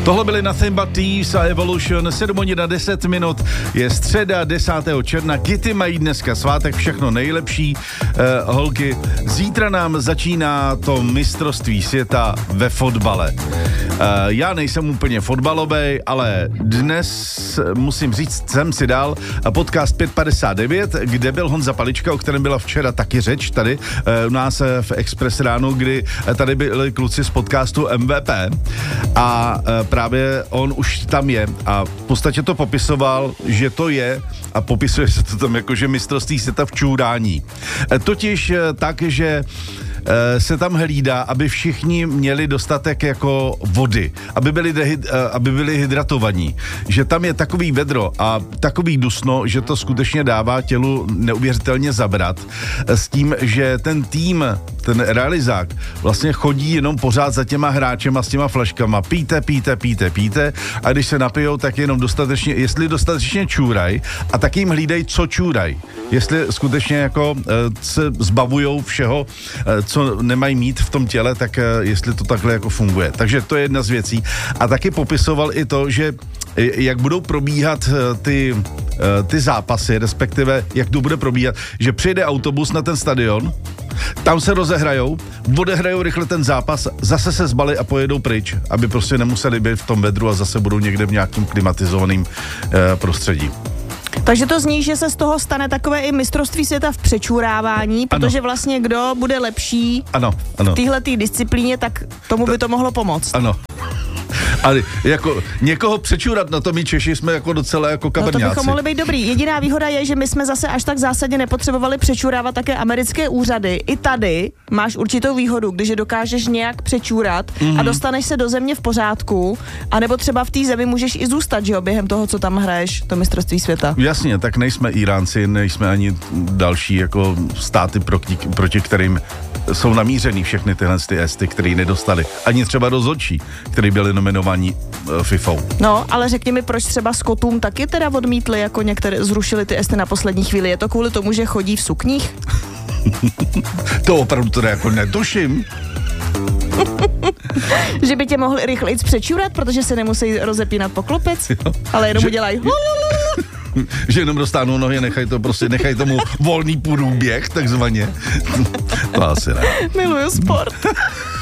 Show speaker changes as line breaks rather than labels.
Tohle byly Nothing But Thieves a Evolution, 7:10, je středa 10. června, Kitty mají dneska svátek, všechno nejlepší, holky. Zítra nám začíná to mistrovství světa ve fotbale. Já nejsem úplně fotbalovej, ale dnes musím říct, jsem si dal podcast 559, kde byl Honza Palička, o kterém byla včera taky řeč tady u nás v Express ráno, kdy tady byli kluci z podcastu MVP a právě on už tam je a v podstatě to popisoval, že to je a popisuje se to tam jako, že mistrovství světa v čůrání. Totiž tak, že se tam hlídá, aby všichni měli dostatek jako vody, aby byli hydratovaní. Že tam je takový vedro a takový dusno, že to skutečně dává tělu neuvěřitelně zabrat. S tím, že ten tým, ten realizák vlastně chodí jenom pořád za těma hráčema s těma flaškama. Píte a když se napijou, tak jenom dostatečně, jestli dostatečně čůraj a tak jim hlídají, co čůraj. Jestli skutečně jako se zbavujou všeho, co nemají mít v tom těle, tak jestli to takhle jako funguje. Takže to je jedna z věcí. A taky popisoval i to, že jak budou probíhat ty zápasy, respektive jak to bude probíhat, že přijde autobus na ten stadion, tam se rozehrajou, odehrajou rychle ten zápas, zase se zbalí a pojedou pryč, aby prostě nemuseli být v tom vedru a zase budou někde v nějakým klimatizovaném prostředí.
Takže to zní, že se z toho stane takové i mistrovství světa v přečurávání, protože vlastně kdo bude lepší v téhletý disciplíně, tak tomu by to mohlo pomoct.
Ano. Ale jako někoho přečurat, na to my Češi jsme jako docela jako kabrňáci.
No to bychom mohli být dobrý. Jediná výhoda je, že my jsme zase až tak zásadně nepotřebovali přečurávat také americké úřady. I tady máš určitou výhodu, když je dokážeš nějak přečurat a dostaneš se do země v pořádku, anebo třeba v té zemi můžeš i zůstat, že jo, během toho, co tam hraješ, to mistrovství světa.
Jasně, tak nejsme Iránci, nejsme ani další jako státy, proti kterým jsou namířený všechny tyhle esty, který nedostali. Ani třeba dozorčí, který byli nominovaní FIFou.
No, ale řekni mi, proč třeba Skotům taky teda odmítli, jako některé zrušili ty esty na poslední chvíli. Je to kvůli tomu, že chodí v sukních?
To opravdu teda jako netuším.
Že by tě mohli rychleji přečurat, protože se nemusí rozepínat poklopec, ale jenom udělají
že jenom dostáhnou nohy, nechaj tomu volný průběh, takzvaně. To asi ne.
Miluju sport.